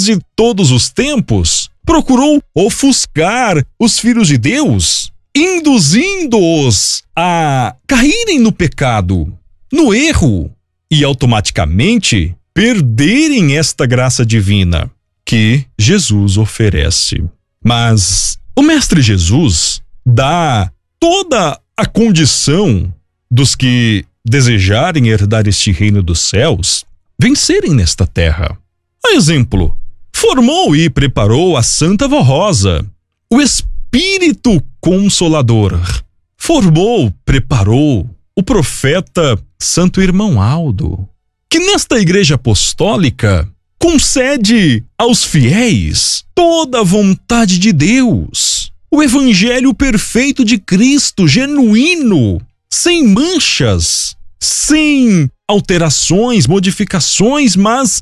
desde todos os tempos, procurou ofuscar os filhos de Deus, induzindo-os a caírem no pecado, no erro, e automaticamente perderem esta graça divina que Jesus oferece. Mas o Mestre Jesus dá toda a condição dos que desejarem herdar este reino dos céus vencerem nesta terra. A exemplo, formou e preparou a Santa Vó Rosa, o Espírito Consolador. Formou, preparou o profeta Santo Irmão Aldo, que nesta Igreja Apostólica concede aos fiéis toda a vontade de Deus, o Evangelho perfeito de Cristo, genuíno, sem manchas, sem alterações, modificações, mas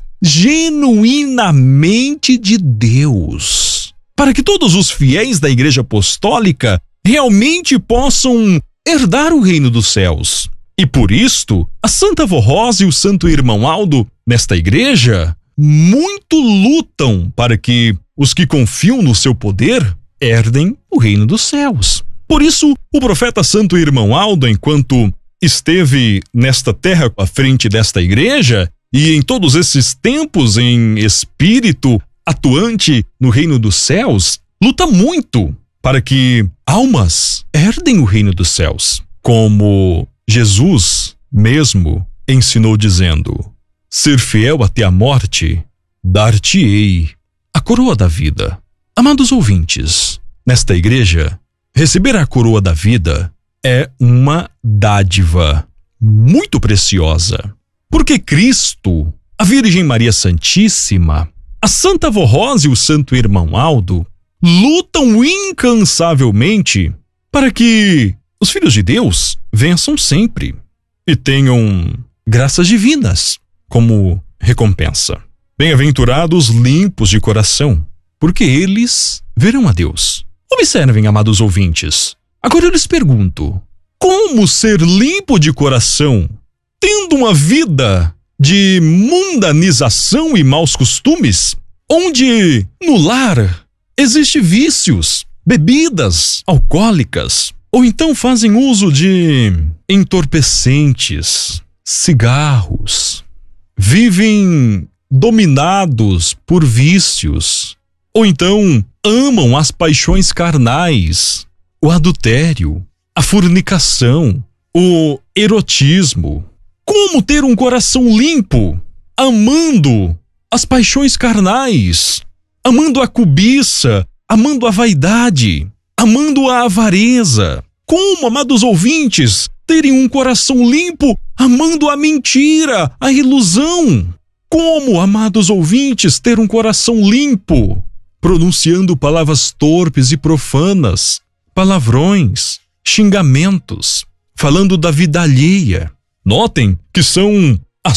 genuinamente de Deus, para que todos os fiéis da Igreja Apostólica realmente possam herdar o reino dos céus. E por isto, a Santa Vó Rosa e o Santo Irmão Aldo, nesta igreja, muito lutam para que os que confiam no seu poder herdem o reino dos céus. Por isso, o profeta Santo Irmão Aldo, enquanto esteve nesta terra à frente desta igreja, e em todos esses tempos em espírito atuante no reino dos céus, luta muito para que almas herdem o reino dos céus, como Jesus mesmo ensinou dizendo: ser fiel até a morte, dar-te-ei a coroa da vida. Amados ouvintes, nesta igreja, receber a coroa da vida é uma dádiva muito preciosa, porque Cristo, a Virgem Maria Santíssima, a Santa Vó Rosa e o Santo Irmão Aldo lutam incansavelmente para que os filhos de Deus vençam sempre e tenham graças divinas como recompensa. Bem-aventurados limpos de coração, porque eles verão a Deus. Observem, amados ouvintes. Agora eu lhes pergunto: como ser limpo de coração, tendo uma vida de mundanização e maus costumes, onde no lar existe vícios, bebidas alcoólicas, ou então fazem uso de entorpecentes, cigarros, vivem dominados por vícios, ou então amam as paixões carnais, o adultério, a fornicação, o erotismo. Como ter um coração limpo, amando as paixões carnais, amando a cobiça, amando a vaidade, amando a avareza? Como, amados ouvintes, terem um coração limpo, amando a mentira, a ilusão? Como, amados ouvintes, ter um coração limpo, pronunciando palavras torpes e profanas, palavrões, xingamentos, falando da vida alheia? Notem que são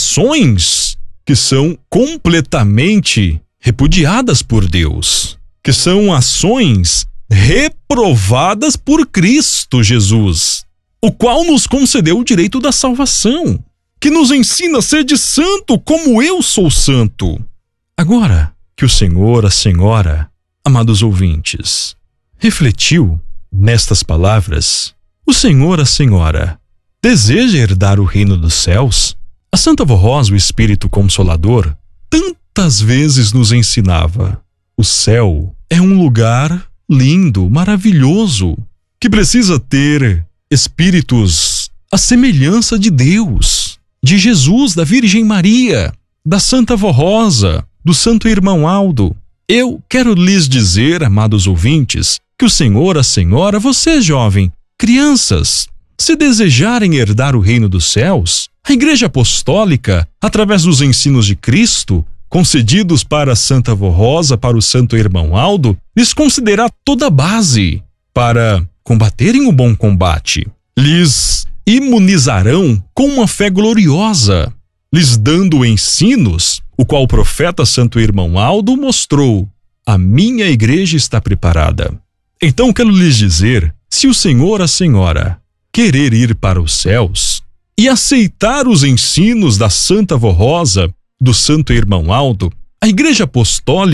ações que são completamente repudiadas por Deus, que são ações reprovadas por Cristo Jesus, o qual nos concedeu o direito da salvação, que nos ensina a ser de santo como eu sou santo. Agora que o Senhor, a Senhora, amados ouvintes, refletiu nestas palavras, o Senhor, a Senhora, deseja herdar o reino dos céus? A Santa Vó Rosa, o Espírito Consolador, tantas vezes nos ensinava: o céu é um lugar lindo, maravilhoso, que precisa ter espíritos à semelhança de Deus, de Jesus, da Virgem Maria, da Santa Vó Rosa, do Santo Irmão Aldo. Eu quero lhes dizer, amados ouvintes, que o Senhor, a Senhora, você jovem, crianças, se desejarem herdar o reino dos céus, a Igreja Apostólica, através dos ensinos de Cristo, concedidos para a Santa Vó Rosa, para o Santo Irmão Aldo, lhes concederá toda a base para combaterem o bom combate. Lhes imunizarão com uma fé gloriosa, lhes dando ensinos, o qual o profeta Santo Irmão Aldo mostrou: a minha igreja está preparada. Então quero lhes dizer, se o Senhor, a Senhora, querer ir para os céus e aceitar os ensinos da Santa Vó Rosa, do Santo Irmão Aldo, a Igreja Apostólica